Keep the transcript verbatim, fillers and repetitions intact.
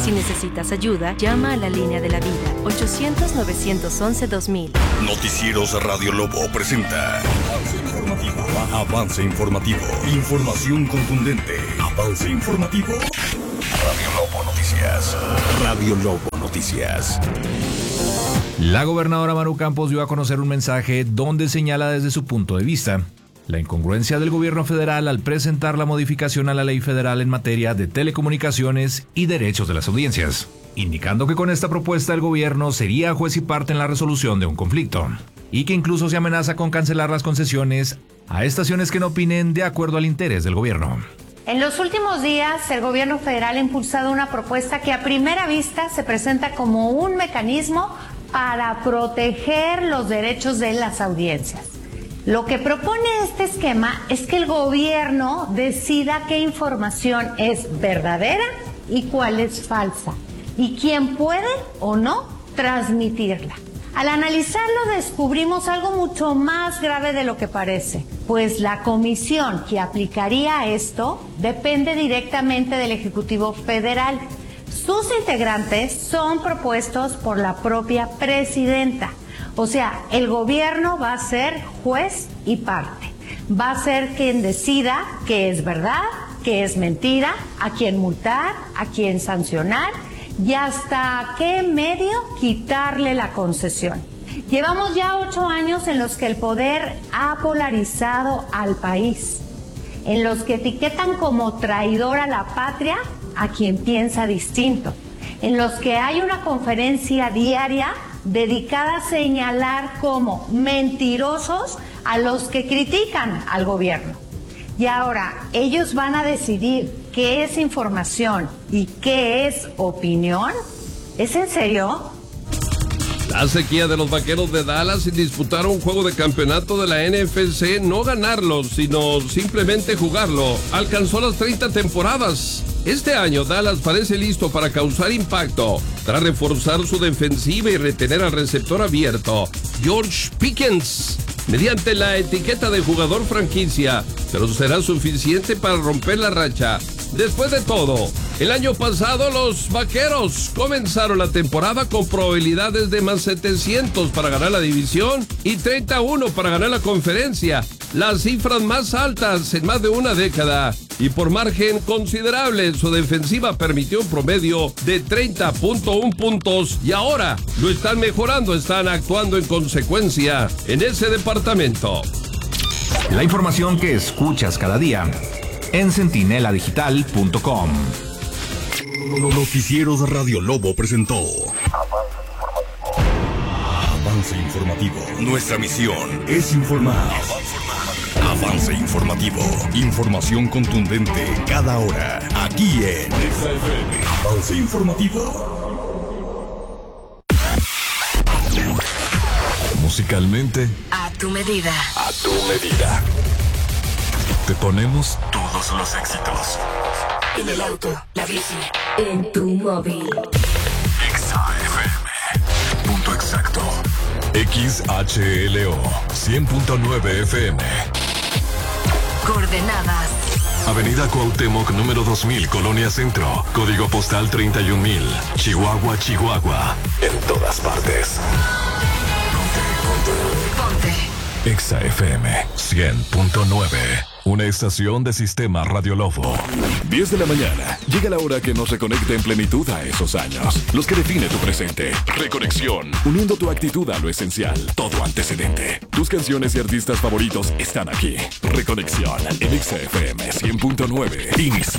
Si necesitas ayuda, llama a la línea de la vida, ochocientos, novecientos once, dos mil. Noticieros Radio Lobo presenta Avance Informativo. Avance Informativo. Información contundente. Avance Informativo. Radio Lobo Noticias. Radio Lobo Noticias. La gobernadora Maru Campos dio a conocer un mensaje donde señala desde su punto de vista la incongruencia del gobierno federal al presentar la modificación a la ley federal en materia de telecomunicaciones y derechos de las audiencias, indicando que con esta propuesta el gobierno sería juez y parte en la resolución de un conflicto, y que incluso se amenaza con cancelar las concesiones a estaciones que no opinen de acuerdo al interés del gobierno. En los últimos días, el gobierno federal ha impulsado una propuesta que a primera vista se presenta como un mecanismo para proteger los derechos de las audiencias. Lo que propone este esquema es que el gobierno decida qué información es verdadera y cuál es falsa, y quién puede o no transmitirla. Al analizarlo descubrimos algo mucho más grave de lo que parece, pues la comisión que aplicaría esto depende directamente del Ejecutivo Federal. Sus integrantes son propuestos por la propia presidenta. O sea, el gobierno va a ser juez y parte. Va a ser quien decida qué es verdad, qué es mentira, a quién multar, a quién sancionar y hasta qué medio quitarle la concesión. Llevamos ya ocho años en los que el poder ha polarizado al país, en los que etiquetan como traidor a la patria a quien piensa distinto, en los que hay una conferencia diaria dedicada a señalar como mentirosos a los que critican al gobierno. Y ahora, ellos van a decidir qué es información y qué es opinión. ¿Es en serio? La sequía de los Vaqueros de Dallas sin disputar un juego de campeonato de la N F L C, no ganarlo, sino simplemente jugarlo, alcanzó las treinta temporadas. Este año Dallas parece listo para causar impacto, tras reforzar su defensiva y retener al receptor abierto, George Pickens, mediante la etiqueta de jugador franquicia, pero será suficiente para romper la racha. Después de todo, el año pasado los Vaqueros comenzaron la temporada con probabilidades de más setecientos para ganar la división y treinta y uno para ganar la conferencia, las cifras más altas en más de una década. Y por margen considerable, su defensiva permitió un promedio de treinta punto uno puntos y ahora lo están mejorando, están actuando en consecuencia en ese departamento. La información que escuchas cada día en centinela digital punto com. Noticieros Radio Lobo presentó Avance Informativo. Nuestra misión es informar. Avance Informativo. Información contundente cada hora. Aquí en Avance Informativo. Musicalmente, A tu medida. a tu medida. Te ponemos todos los éxitos. En el auto, la bici, en tu móvil. Exa F M. Punto exacto. X H L O cien punto nueve F M. Coordenadas. Avenida Cuauhtémoc número dos mil, Colonia Centro. Código postal treinta y un mil. Chihuahua, Chihuahua. En todas partes. Ponte. Exa F M cien punto nueve. Una estación de Sistema Radio Lobo. diez de la mañana. Llega la hora que nos reconecta en plenitud a esos años. Los que define tu presente. Reconexión. Uniendo tu actitud a lo esencial. Todo antecedente. Tus canciones y artistas favoritos están aquí. Reconexión en Exa F M cien punto nueve. Inicia.